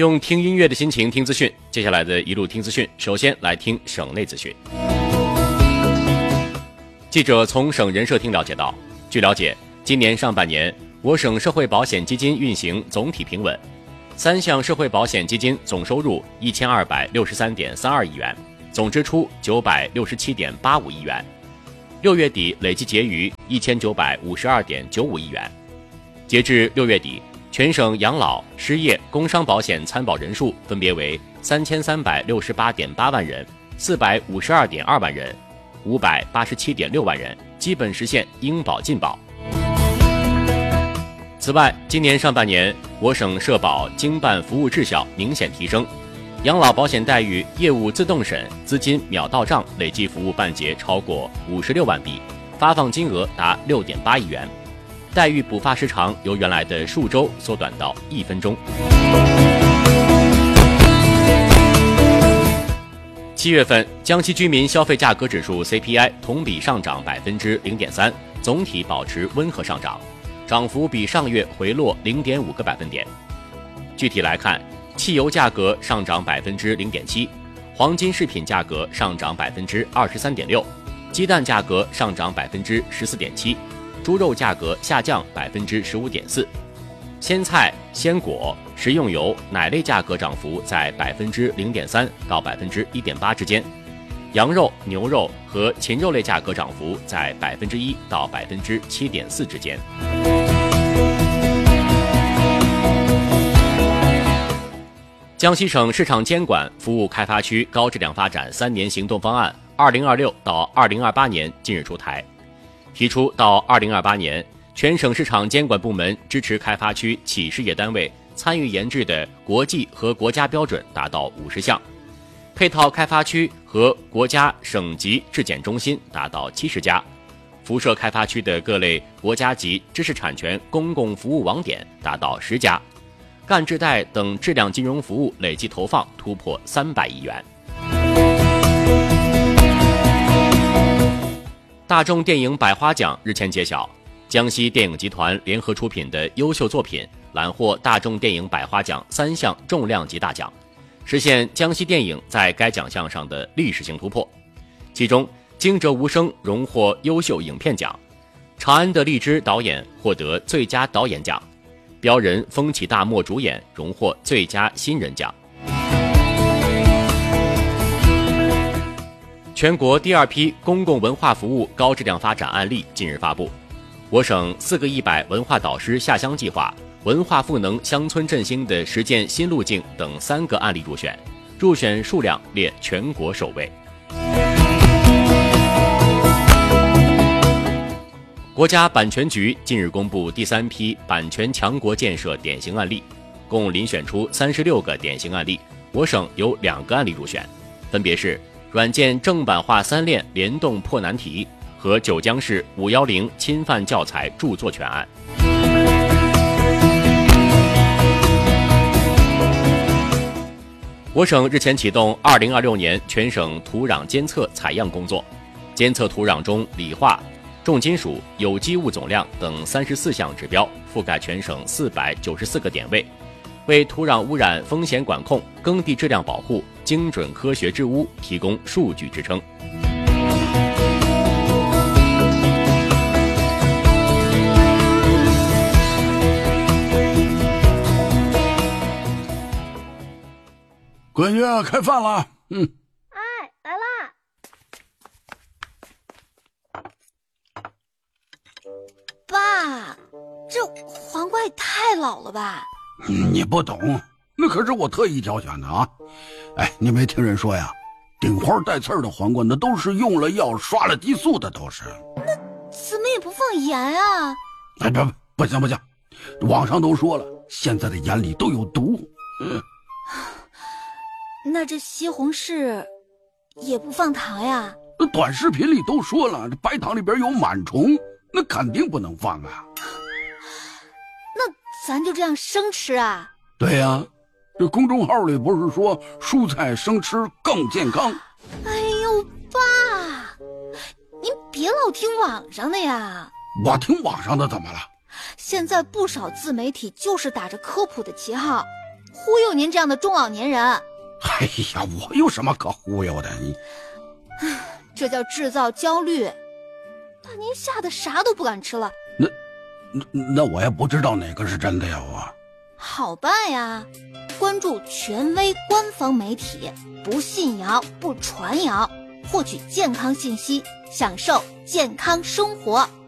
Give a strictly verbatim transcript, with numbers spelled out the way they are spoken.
用听音乐的心情听资讯，接下来的一路听资讯，首先来听省内资讯。记者从省人社厅了解到，据了解，今年上半年我省社会保险基金运行总体平稳，三项社会保险基金总收入一千二百六十三点三二亿元，总支出九百六十七点八五亿元，六月底累计结余一千九百五十二点九五亿元。截至六月底，全省养老、失业、工伤保险参保人数分别为三千三百六十八点八万人、四百五十二点二万人、五百八十七点六万人，基本实现应保尽保。此外，今年上半年，我省社保经办服务质效明显提升，养老保险待遇业务自动审、资金秒到账累计服务办结超过五十六万笔，发放金额达六点八亿元。待遇补发时长由原来的数周缩短到一分钟。七月份，江西居民消费价格指数 C P I 同比上涨百分之零点三，总体保持温和上涨，涨幅比上月回落零点五个百分点。具体来看，汽油价格上涨百分之零点七，黄金饰品价格上涨百分之二十三点六，鸡蛋价格上涨百分之十四点七。猪肉价格下降百分之十五点四，鲜菜、鲜果、食用油、奶类价格涨幅在百分之零点三到百分之一点八之间，羊肉、牛肉和禽肉类价格涨幅在百分之一到百分之七点四之间。江西省市场监管服务开发区高质量发展三年行动方案二零二六到二零二八年近日出台。提出到二零二八年，全省市场监管部门支持开发区企事业单位参与研制的国际和国家标准达到五十项，配套开发区和国家省级质检中心达到七十家，辐射开发区的各类国家级知识产权公共服务网点达到十家，干质贷等质量金融服务累计投放突破三百亿元。大众电影百花奖日前揭晓，江西电影集团联合出品的优秀作品揽获大众电影百花奖三项重量级大奖，实现江西电影在该奖项上的历史性突破。其中，《惊蛰无声》荣获优秀影片奖，长安的荔枝导演获得最佳导演奖，标人风起大漠主演荣获最佳新人奖。全国第二批公共文化服务高质量发展案例近日发布，我省四个一百文化导师下乡计划、文化赋能乡村振兴的实践新路径等三个案例入选，入选数量列全国首位。国家版权局近日公布第三批版权强国建设典型案例，共遴选出三十六个典型案例，我省有两个案例入选，分别是软件正版化三链联动破难题和九江市五一零侵犯教材著作权案。我省日前启动二零二六年全省土壤监测采样工作，监测土壤中锂化、重金属、有机物总量等三十四项指标，覆盖全省四百九十四个点位，为土壤污染风险管控、耕地质量保护、精准科学治污提供数据支撑。 闺女，开饭了。嗯。 哎，来啦！爸，这黄瓜也太老了吧？ 你不懂，那可是我特意挑选的啊！哎，你没听人说呀，顶花带刺儿的黄瓜那都是用了药、刷了激素的，都是。 那怎么也不放盐啊？ 哎，不不，不行不行，网上都说了，现在的盐里都有毒。嗯。 那这西红柿也不放糖呀？ 那短视频里都说了，这白糖里边有螨虫，那肯定不能放啊。 那咱就这样生吃啊？ 对呀、啊，这公众号里不是说蔬菜生吃更健康？ 哎呦，爸，您别老听网上的呀。 我听网上的怎么了？ 现在不少自媒体就是打着科普的旗号， 忽悠您这样的中老年人。 哎呀，我有什么可忽悠的？你， 这叫制造焦虑，把您吓得啥都不敢吃了。 那那那我也不知道哪个是真的呀，我。 好办呀，关注权威官方媒体，不信谣不传谣，获取健康信息，享受健康生活。